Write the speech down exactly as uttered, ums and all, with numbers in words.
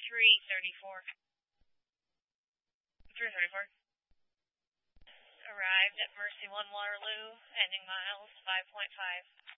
three thirty-four. three thirty-four. Arrived at Mercy one Waterloo, ending miles five point five.